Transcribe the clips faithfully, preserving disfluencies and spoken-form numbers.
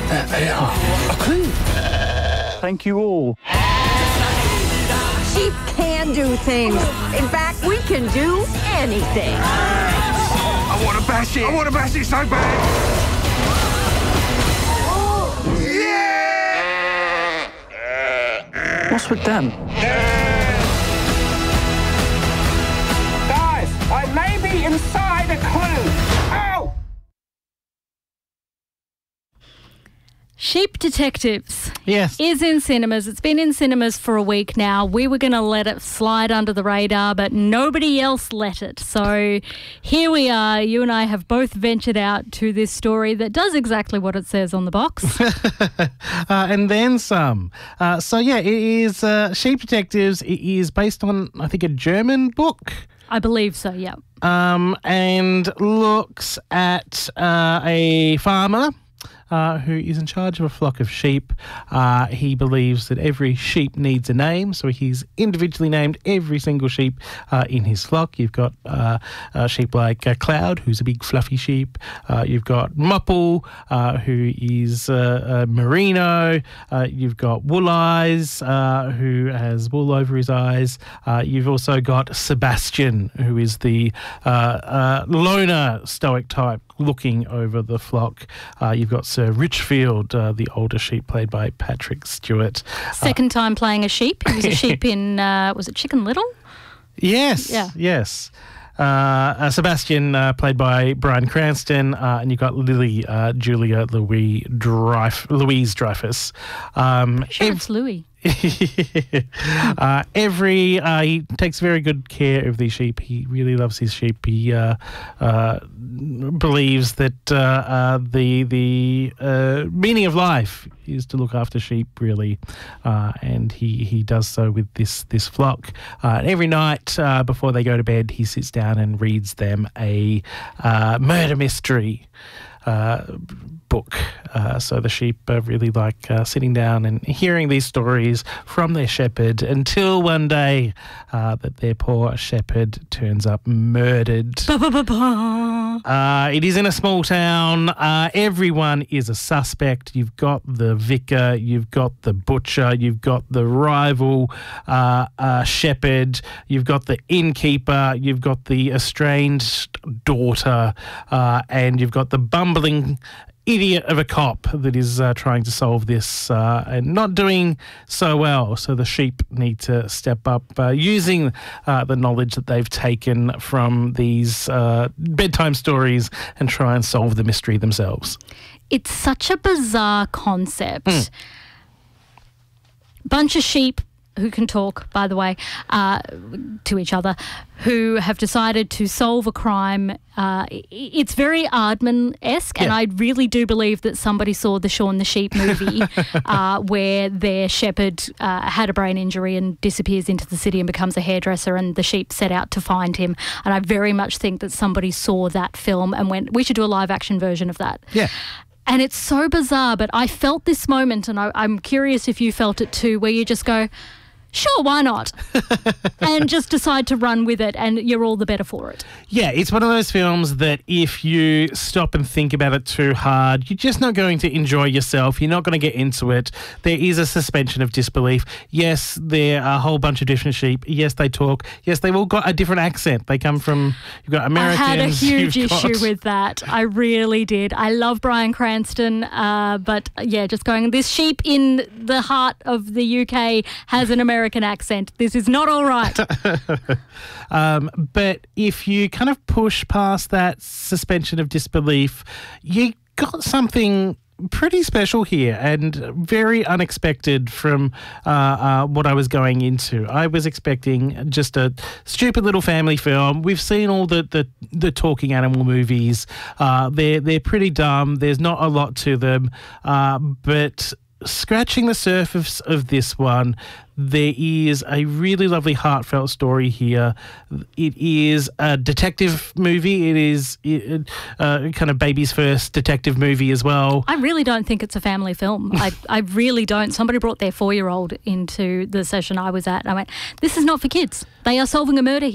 There they are. A clue. Thank you all. Sheep can do things. In fact, we can do anything. I want to bash it. I want to bash it so bad. Yeah! What's with them? Guys, I may be inside a clue. Ow! Sheep Detectives Yes. is in cinemas. It's been in cinemas for a week now. We were going to let it slide under the radar, but nobody else let it. So here we are. You and I have both ventured out to this story that does exactly what it says on the box. uh, and then some. Uh, so, yeah, it is uh, Sheep Detectives. It is based on, I think, a German book. I believe so, yeah. Um, and looks at uh, a farmer Uh, who is in charge of a flock of sheep. Uh, he believes that every sheep needs a name, so he's individually named every single sheep uh, in his flock. You've got uh, a sheep like uh, Cloud, who's a big fluffy sheep. Uh, you've got Mopple, uh, who is uh, uh, merino. Uh, you've got Wool Eyes, uh, who has wool over his eyes. Uh, you've also got Sebastian, who is the uh, uh, loner stoic type, looking over the flock. Uh, you've got Sir Richfield, uh, the older sheep, played by Patrick Stewart. Second uh, time playing a sheep. He was a sheep in, uh, was it Chicken Little? Yes, Yeah. yes. Uh, uh, Sebastian, uh, played by Bryan Cranston, uh, and you've got Lily uh, Julia Louis Dreyf- Louise Dreyfus. Um, Sure, ev- it's Louis. uh, every uh, he takes very good care of these sheep. He really loves his sheep. He uh, uh, believes that uh, uh, the the uh, meaning of life is to look after sheep, really, uh, and he, he does so with this this flock. Uh, and every night uh, before they go to bed, he sits down and reads them a uh, murder mystery Uh, book. Uh, so the sheep uh, really like uh, sitting down and hearing these stories from their shepherd until one day uh, that their poor shepherd turns up murdered. Uh, it is in a small town. Uh, everyone is a suspect. You've got the vicar, you've got the butcher, you've got the rival uh, uh, shepherd, you've got the innkeeper, you've got the estranged daughter, uh, and you've got the bumbling idiot of a cop that is uh, trying to solve this uh, and not doing so well. So the sheep need to step up uh, using uh, the knowledge that they've taken from these uh, bedtime stories and try and solve the mystery themselves. It's such a bizarre concept. Mm. Bunch of sheep who can talk, by the way, uh, to each other, who have decided to solve a crime. Uh, it's very Aardman-esque, yeah. And I really do believe that somebody saw the Shaun the Sheep movie uh, where their shepherd uh, had a brain injury and disappears into the city and becomes a hairdresser, and the sheep set out to find him. And I very much think that somebody saw that film and went, we should do a live-action version of that. Yeah. And it's so bizarre, but I felt this moment, and I, I'm curious if you felt it too, where you just go, sure, why not? And just decide to run with it, and you're all the better for it. Yeah, it's one of those films that if you stop and think about it too hard, you're just not going to enjoy yourself. You're not going to get into it. There is a suspension of disbelief. Yes, there are a whole bunch of different sheep. Yes, they talk. Yes, they've all got a different accent. They come from, you've got Americans. I had a huge got... issue with that. I really did. I love Bryan Cranston, uh, but yeah, just going, this sheep in the heart of the U K has an American American accent. This is not all right. um, but if you kind of push past that suspension of disbelief, you got something pretty special here and very unexpected from uh, uh, what I was going into. I was expecting just a stupid little family film. We've seen all the the, the talking animal movies. Uh, they're they're pretty dumb. There's not a lot to them, uh, but scratching the surface of this one, there is a really lovely heartfelt story here. It is a detective movie. It is it, uh, kind of baby's first detective movie as well. I really don't think it's a family film. I, I really don't. Somebody brought their four-year-old into the session I was at, and I went, this is not for kids. They are solving a murder here.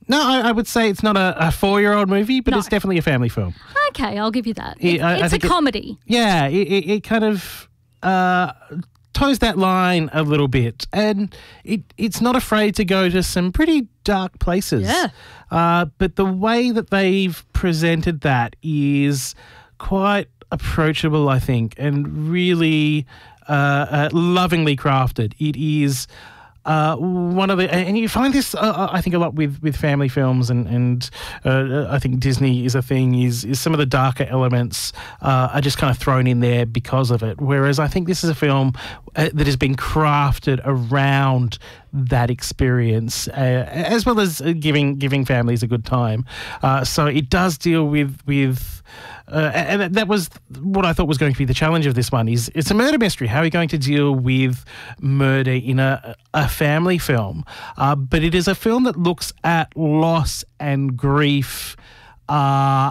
No, I, I would say it's not a, a four-year-old movie, but No. it's definitely a family film. Okay, I'll give you that. Yeah, It's, I- I it's a think it- comedy. Yeah, it, it, it kind of uh, toes that line a little bit, and it it's not afraid to go to some pretty dark places. Yeah. Uh, but the way that they've presented that is quite approachable, I think, and really uh, uh, lovingly crafted. It is. Uh, one of the and you find this uh, I think a lot with, with family films and and uh, I think Disney is a thing is is some of the darker elements uh, are just kind of thrown in there because of it, whereas I think this is a film uh, that has been crafted around that experience uh, as well as uh, giving giving families a good time. Uh, so it does deal with with Uh, and that was what I thought was going to be the challenge of this one. Is it's a murder mystery. How are you going to deal with murder in a a family film? Uh, but it is a film that looks at loss and grief, uh,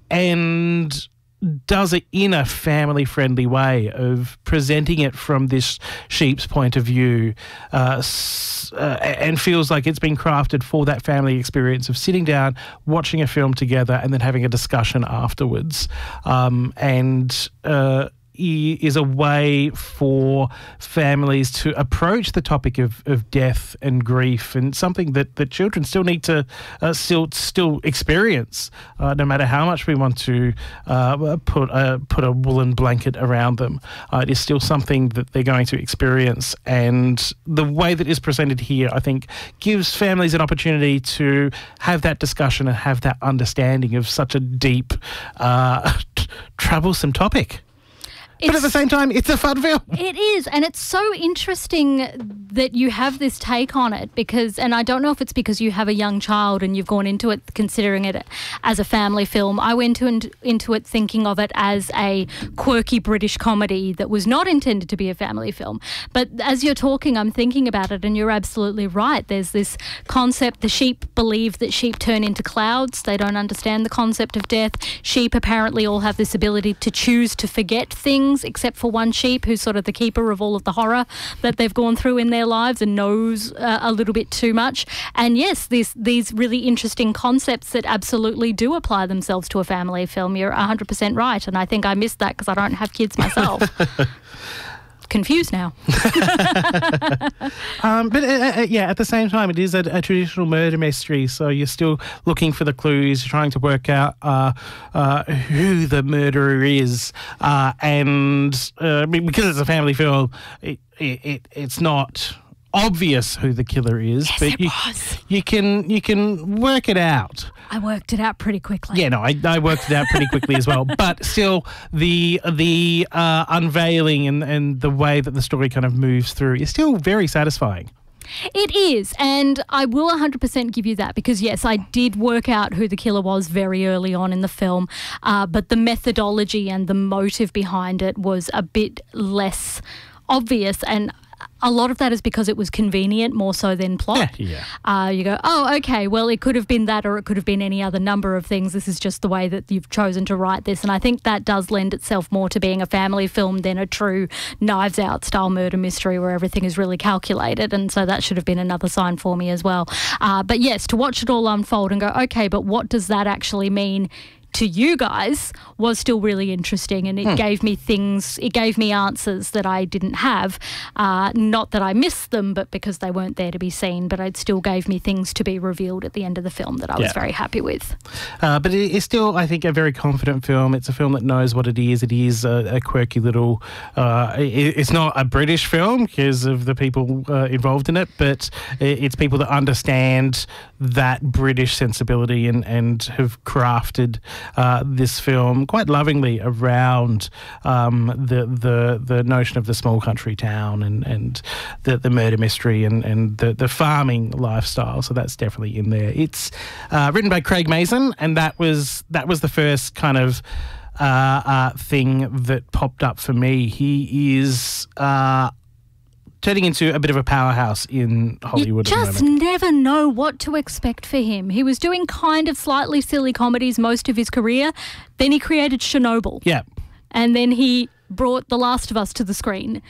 and does it in a family-friendly way of presenting it from this sheep's point of view, uh, s- uh, and feels like it's been crafted for that family experience of sitting down, watching a film together, and then having a discussion afterwards. Um, and uh, i- is a way for families to approach the topic of, of death and grief, and something that, that children still need to uh, still still experience, uh, no matter how much we want to uh, put a put a woolen blanket around them. Uh, it is still something that they're going to experience, and the way that is presented here, I think, gives families an opportunity to have that discussion and have that understanding of such a deep, uh, troublesome topic. But at the same time, it's a fun film. It is, and it's so interesting that you have this take on it because, and I don't know if it's because you have a young child and you've gone into it considering it as a family film. I went to, into it thinking of it as a quirky British comedy that was not intended to be a family film. But as you're talking, I'm thinking about it, and you're absolutely right. There's this concept, the sheep believe that sheep turn into clouds. They don't understand the concept of death. Sheep apparently all have this ability to choose to forget things, except for one sheep who's sort of the keeper of all of the horror that they've gone through in their lives and knows uh, a little bit too much. And yes, these these really interesting concepts that absolutely do apply themselves to a family film. You're one hundred percent right, and I think I missed that because I don't have kids myself. Confused now. um, but uh, uh, yeah, at the same time, it is a, a traditional murder mystery, so you're still looking for the clues, you're trying to work out uh, uh, who the murderer is, uh, and uh, because it's a family film, it, it, it it's not obvious who the killer is, Yes, but it you, was. you can you can work it out. I worked it out pretty quickly. Yeah, no, I, I worked it out pretty quickly as well. But still, the the uh, unveiling and, and the way that the story kind of moves through is still very satisfying. It is, and I will one hundred percent give you that because, yes, I did work out who the killer was very early on in the film, uh, but the methodology and the motive behind it was a bit less obvious, and a lot of that is because it was convenient more so than plot. Yeah. Uh, you go, oh, okay, well, it could have been that or it could have been any other number of things. This is just the way that you've chosen to write this. And I think that does lend itself more to being a family film than a true Knives Out style murder mystery where everything is really calculated. And so that should have been another sign for me as well. Uh, but yes, to watch it all unfold and go, okay, but what does that actually mean to you guys was still really interesting, and it hmm. gave me things, it gave me answers that I didn't have. Uh, not that I missed them, but because they weren't there to be seen, but it still gave me things to be revealed at the end of the film that I was yeah. very happy with. Uh, but it is still, I think, a very confident film. It's a film that knows what it is. It is a, a quirky little, uh, it, it's not a British film because of the people uh, involved in it, but it's people that understand that British sensibility and, and have crafted Uh, this film quite lovingly around um, the the the notion of the small country town and and the, the murder mystery and and the, the farming lifestyle. So that's definitely in there. It's uh, written by Craig Mazin, and that was that was the first kind of uh, uh, thing that popped up for me. He is Uh, turning into a bit of a powerhouse in Hollywood You at the just moment. never know what to expect for him. He was doing kind of slightly silly comedies most of his career. Then he created Chernobyl. Yeah. And then he brought The Last of Us to the screen.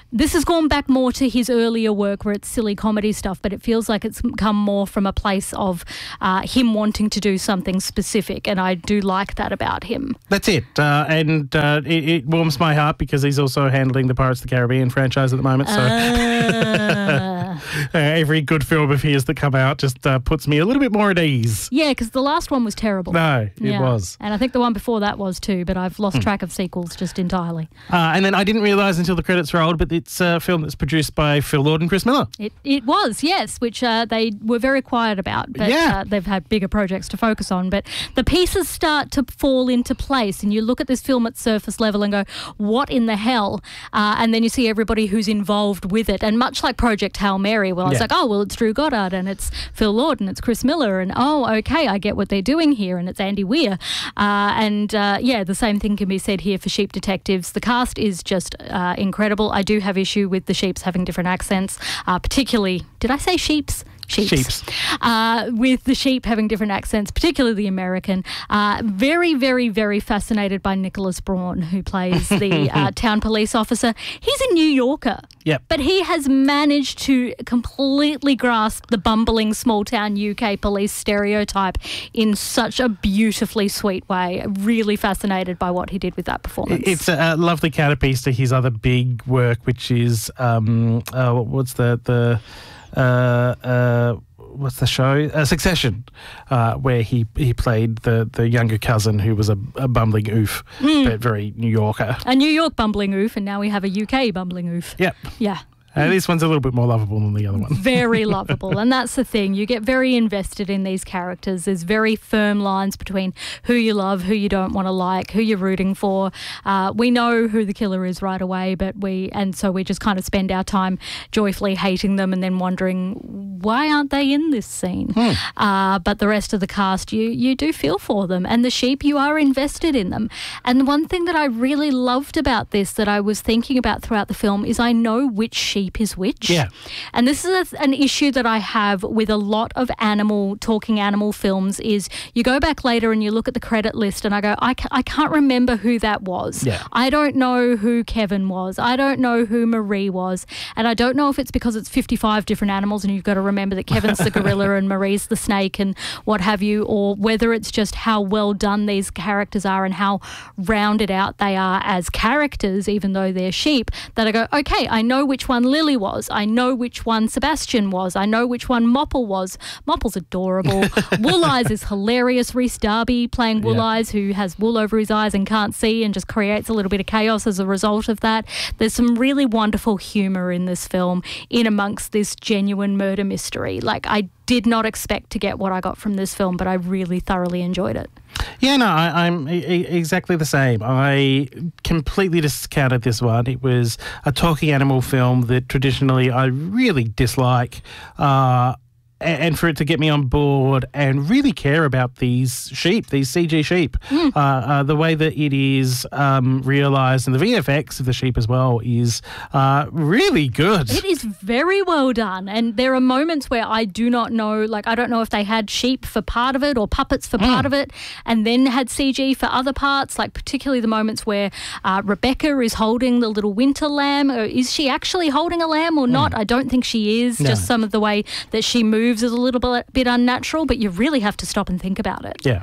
This has gone back more to his earlier work where it's silly comedy stuff, but it feels like it's come more from a place of uh, him wanting to do something specific, and I do like that about him. That's it. Uh, and uh, it, it warms my heart because he's also handling the Pirates of the Caribbean franchise at the moment. So Uh, uh, every good film of his that come out just uh, puts me a little bit more at ease. yeah, because the last one was terrible. No, it Yeah. was. And I think the one before that was too, but I've lost track of sequels just entirely. Uh, and then I didn't realise until the credits rolled, but it's a film that's produced by Phil Lord and Chris Miller. It it was, yes, which uh, they were very quiet about, but Yeah. uh, they've had bigger projects to focus on. But the pieces start to fall into place, and you look at this film at surface level and go, what in the hell? Uh, and then you see everybody who's involved with it. And much like Project Hail Mary, well, it's Yeah. like, oh, well, it's Drew Goddard, and it's Phil Lord, and it's Chris Miller, and oh, okay, I get what they're doing here, and it's Andy Weir. Uh, and uh, yeah, the same thing can be said here for Sheep Detectives. The cast is just uh, incredible. I do have issue with the sheeps having different accents, uh, particularly, did I say sheeps? Sheeps. Sheeps. Uh, with the sheep having different accents, particularly the American. Uh, very, very, very fascinated by Nicholas Braun, who plays the uh, town police officer. He's a New Yorker. Yep. But he has managed to completely grasp the bumbling small-town U K police stereotype in such a beautifully sweet way. Really fascinated by what he did with that performance. It's a, a lovely counterpiece to his other big work, which is um, uh, what's the the uh, uh, what's the show? Uh, Succession, uh, where he, he played the, the younger cousin who was a, a bumbling oof, but very New Yorker. A New York bumbling oof, and now we have a U K bumbling oof. Yep. Yeah. Uh, this one's a little bit more lovable than the other one. Very lovable. And that's the thing. You get very invested in these characters. There's very firm lines between who you love, who you don't want to like, who you're rooting for. Uh, we know who the killer is right away, but we, and so we just kind of spend our time joyfully hating them and then wondering, why aren't they in this scene? Hmm. Uh, but the rest of the cast, you, you do feel for them. And the sheep, you are invested in them. And the one thing that I really loved about this that I was thinking about throughout the film is I know which sheep is which. Yeah. And this is a, an issue that I have with a lot of animal, talking animal films is you go back later and you look at the credit list and I go, I, ca- I can't remember who that was. Yeah. I don't know who Kevin was. I don't know who Marie was. And I don't know if it's because it's fifty-five different animals and you've got to remember that Kevin's the gorilla and Marie's the snake and what have you, or whether it's just how well done these characters are and how rounded out they are as characters, even though they're sheep, that I go, okay, I know which one Lily was. I know which one Sebastian was. I know which one Mopple was. Mopple's adorable. Wool Eyes is hilarious. Rhys Darby playing Wool Yeah. Eyes, who has wool over his eyes and can't see and just creates a little bit of chaos as a result of that. There's some really wonderful humour in this film in amongst this genuine murder mystery. Like, I did not expect to get what I got from this film, but I really thoroughly enjoyed it. Yeah, no, I, I'm e- e- exactly the same. I completely discounted this one. It was a talking animal film that traditionally I really dislike. Uh, and for it to get me on board and really care about these sheep, these C G sheep, mm. uh, uh, the way that it is um, realised and the V F X of the sheep as well is uh, really good. It is very well done. And there are moments where I do not know, like I don't know if they had sheep for part of it or puppets for mm. part of it and then had C G for other parts, like particularly the moments where uh, Rebecca is holding the little winter lamb. Or is she actually holding a lamb or mm. not? I don't think she is. No. Just some of the way that she moves is a little bit, bit unnatural, but you really have to stop and think about it. Yeah.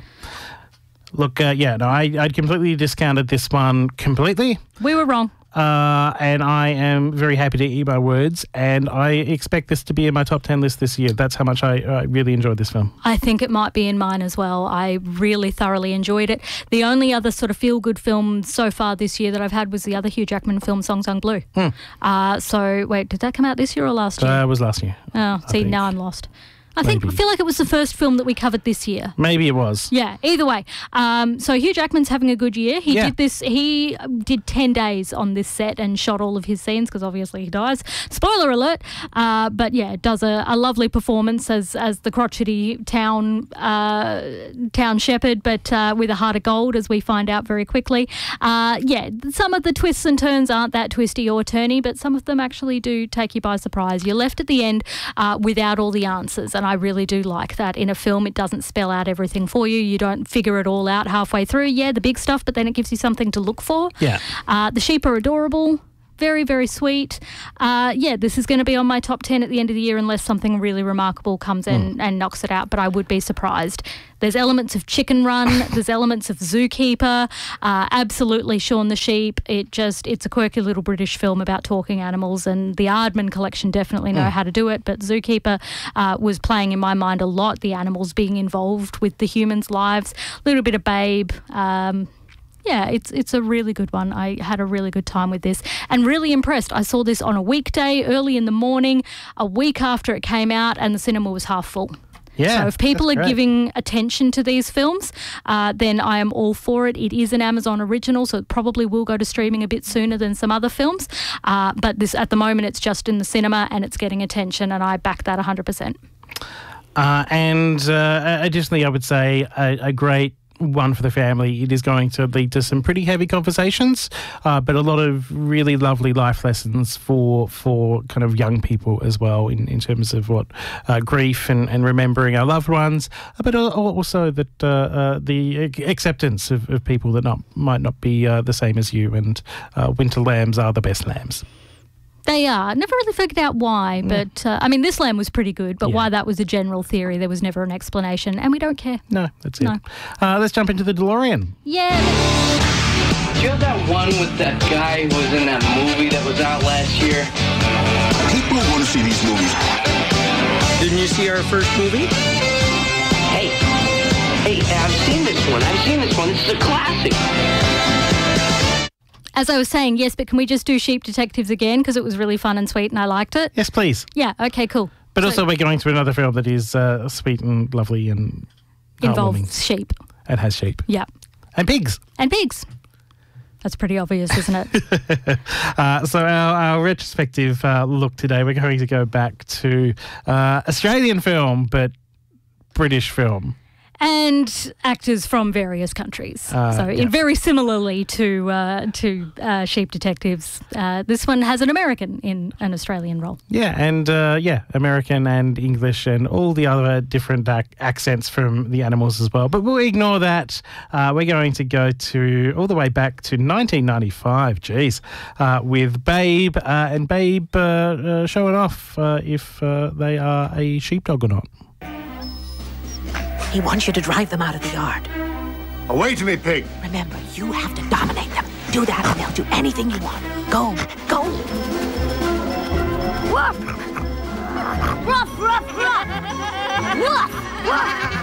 Look, uh, yeah, no, I, I'd completely discounted this one completely. We were wrong. Uh, and I am very happy to eat my words, and I expect this to be in my top ten list this year. That's how much I, I really enjoyed this film. I think it might be in mine as well. I really thoroughly enjoyed it. The only other sort of feel-good film so far this year that I've had was the other Hugh Jackman film, Song Sung Blue. Hmm. Uh, so, wait, did that come out this year or last year? Uh, it was last year. Oh, see, think. now I'm lost. I think Maybe. I feel like it was the first film that we covered this year. Maybe it was. Yeah, either way. Um, so Hugh Jackman's having a good year. He Yeah. did this. He did ten days on this set and shot all of his scenes because obviously he dies. Spoiler alert. Uh, but yeah, does a, a lovely performance as as the crotchety town uh, town shepherd, but uh, with a heart of gold, as we find out very quickly. Uh, yeah, some of the twists and turns aren't that twisty or turny, but some of them actually do take you by surprise. You're left at the end uh, without all the answers, and I really do like that. In a film, it doesn't spell out everything for you. You don't figure it all out halfway through. Yeah, the big stuff, but then it gives you something to look for. Yeah. Uh, the sheep are adorable. Very, very sweet. Uh, yeah, this is going to be on my top ten at the end of the year unless something really remarkable comes in mm. and knocks it out, but I would be surprised. There's elements of Chicken Run. There's elements of Zookeeper. Uh, absolutely Shaun the Sheep. It just, it's a quirky little British film about talking animals, and the Aardman collection definitely know mm. how to do it, but Zookeeper uh, was playing in my mind a lot, the animals being involved with the humans' lives. A little bit of Babe. Um, Yeah, it's it's a really good one. I had a really good time with this and really impressed. I saw this on a weekday, early in the morning, a week after it came out, and the cinema was half full. Yeah, so if people are great. giving attention to these films, uh, then I am all for it. It is an Amazon original, so it probably will go to streaming a bit sooner than some other films. Uh, but this at the moment, it's just in the cinema and it's getting attention, and I back that one hundred percent. Uh, and uh, additionally, I would say a, a great one for the family. It is going to lead to some pretty heavy conversations, uh, but a lot of really lovely life lessons for for kind of young people as well in, in terms of what uh, grief and, and remembering our loved ones, but also that uh, uh, the acceptance of, of people that not might not be uh, the same as you, and uh, winter lambs are the best lambs. They are. Never really figured out why, but uh, I mean, this lamb was pretty good, but Yeah. why that was a general theory, there was never an explanation, and we don't care. No, that's No. it. Uh, let's jump into the DeLorean. Yeah. Do you have that one with that guy who was in that movie that was out last year? People want to see these movies. Didn't you see our first movie? Hey, hey, I've seen this one. I've seen this one. This is a classic. As I was saying, yes, but can we just do Sheep Detectives again? Because it was really fun and sweet and I liked it. Yes, please. Yeah, okay, cool. But So also we're going to another film that is uh, sweet and lovely and heartwarming. involves sheep. It has sheep. Yeah. And pigs. And pigs. That's pretty obvious, isn't it? uh, so our, our retrospective uh, look today, we're going to go back to uh, Australian film, but British film. And actors from various countries. Uh, so yeah. in very similarly to uh, to uh, Sheep Detectives, uh, this one has an American in an Australian role. Yeah, and uh, yeah, American and English and all the other different ac- accents from the animals as well. But we'll ignore that. Uh, we're going to go to all the way back to nineteen ninety-five, geez, uh, with Babe, uh, and Babe uh, uh, showing off uh, if uh, they are a sheepdog or not. He wants you to drive them out of the yard. Away to me, pig. Remember, you have to dominate them. Do that and they'll do anything you want. Go, go. Woof! Ruff, ruff, ruff! Woof! Woof!